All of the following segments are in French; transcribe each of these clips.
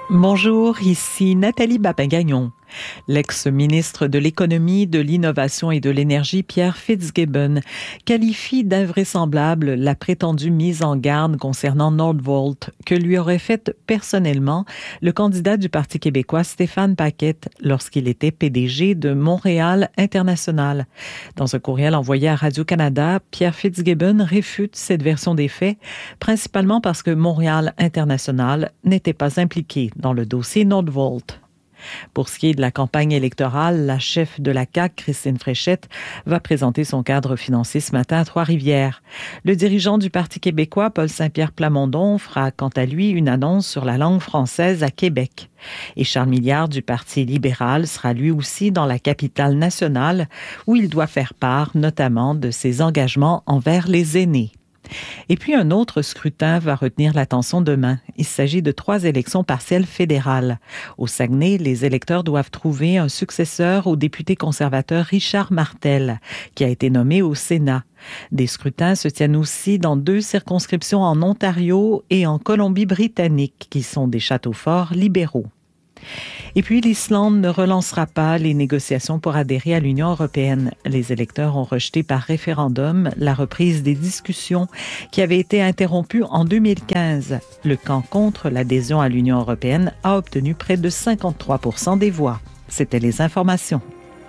Bonjour, ici Nathalie Babin-Gagnon. L'ex-ministre de l'Économie, de l'Innovation et de l'Énergie, Pierre Fitzgibbon, qualifie d'invraisemblable la prétendue mise en garde concernant Nordvolt que lui aurait faite personnellement le candidat du Parti québécois Stéphane Paquette lorsqu'il était PDG de Montréal International. Dans un courriel envoyé à Radio-Canada, Pierre Fitzgibbon réfute cette version des faits, principalement parce que Montréal International n'était pas impliqué dans le dossier Nordvolt. Pour ce qui est de la campagne électorale, la chef de la CAQ, Christine Fréchette, va présenter son cadre financier ce matin à Trois-Rivières. Le dirigeant du Parti québécois, Paul Saint-Pierre Plamondon, fera quant à lui une annonce sur la langue française à Québec. Et Charles Milliard du Parti libéral sera lui aussi dans la capitale nationale où il doit faire part notamment de ses engagements envers les aînés. Et puis un autre scrutin va retenir l'attention demain. Il s'agit de 3 élections partielles fédérales. Au Saguenay, les électeurs doivent trouver un successeur au député conservateur Richard Martel, qui a été nommé au Sénat. Des scrutins se tiennent aussi dans 2 circonscriptions en Ontario et en Colombie-Britannique, qui sont des châteaux forts libéraux. Et puis, l'Islande ne relancera pas les négociations pour adhérer à l'Union européenne. Les électeurs ont rejeté par référendum la reprise des discussions qui avaient été interrompues en 2015. Le camp contre l'adhésion à l'Union européenne a obtenu près de 53% des voix. C'était les informations.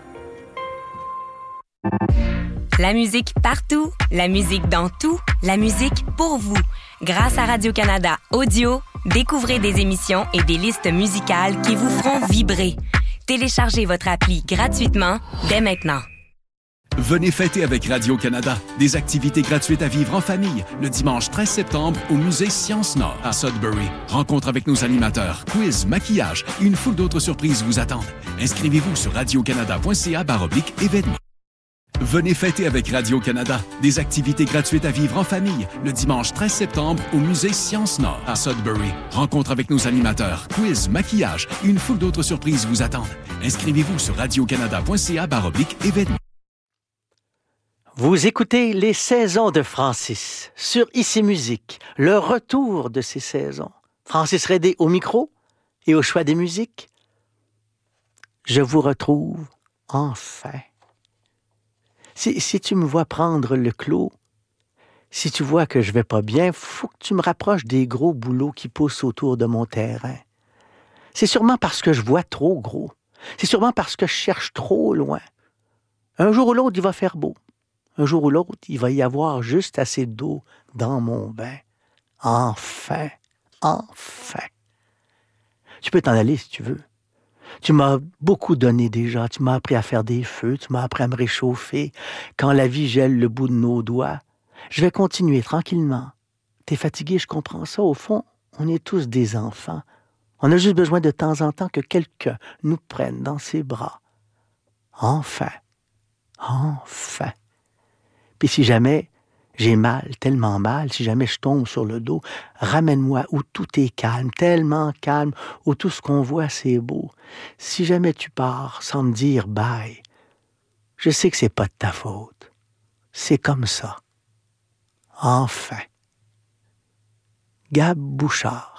La musique partout, la musique dans tout, la musique pour vous. Grâce à Radio-Canada Audio, découvrez des émissions et des listes musicales qui vous feront vibrer. Téléchargez votre appli gratuitement dès maintenant. Venez fêter avec Radio-Canada. Des activités gratuites à vivre en famille le dimanche 13 septembre au musée Sciences Nord à Sudbury. Rencontre avec nos animateurs, quiz, maquillage et une foule d'autres surprises vous attendent. Inscrivez-vous sur radiocanada.ca/événements. Venez fêter avec Radio-Canada. Des activités gratuites à vivre en famille le dimanche 13 septembre au musée Sciences Nord à Sudbury. Rencontre avec nos animateurs, quiz, maquillage et une foule d'autres surprises vous attendent. Inscrivez-vous sur radiocanada.ca/événements. Vous écoutez les saisons de Francis sur Ici Musique, le retour de ces saisons. Francis Redé au micro et au choix des musiques. Je vous retrouve enfin. Si tu me vois prendre le clos, si tu vois que je vais pas bien, faut que tu me rapproches des gros bouleaux qui poussent autour de mon terrain. C'est sûrement parce que je vois trop gros. C'est sûrement parce que je cherche trop loin. Un jour ou l'autre, il va faire beau. Un jour ou l'autre, il va y avoir juste assez d'eau dans mon bain. Enfin, enfin. Tu peux t'en aller si tu veux. Tu m'as beaucoup donné déjà. Tu m'as appris à faire des feux. Tu m'as appris à me réchauffer. Quand la vie gèle le bout de nos doigts, je vais continuer tranquillement. T'es fatigué, je comprends ça. Au fond, on est tous des enfants. On a juste besoin de temps en temps que quelqu'un nous prenne dans ses bras. Enfin. Enfin. Puis si jamais j'ai mal, tellement mal, si jamais je tombe sur le dos, ramène-moi où tout est calme, tellement calme, où tout ce qu'on voit, c'est beau. Si jamais tu pars sans me dire bye, je sais que c'est pas de ta faute. C'est comme ça. Enfin. Gab Bouchard.